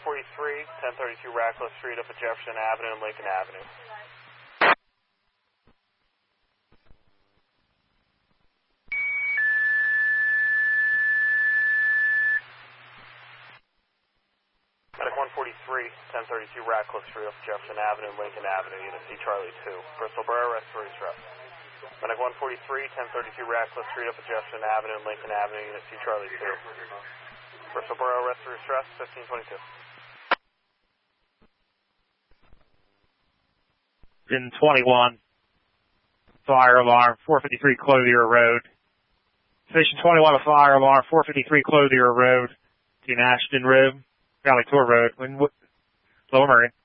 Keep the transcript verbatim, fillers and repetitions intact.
forty-three, ten thirty-two Radcliffe Street up at Jefferson Avenue and Lincoln Avenue. Medic one forty-three, ten thirty-two Radcliffe Street up at Jefferson Avenue and Lincoln Avenue, Unit C Charlie two. Bristol Borough, respiratory stress. Medic one forty-three, ten thirty-two Radcliffe Street up at Jefferson Avenue and Lincoln Avenue, Unit C Charlie two. Bristol Borough, respiratory stress, fifteen twenty-two. In twenty-one, fire alarm, four fifty-three Clothier Road. Station twenty-one, a fire alarm, four fifty-three Clothier Road, in Ashton Road, Valley Tour Road, in Lower Murray.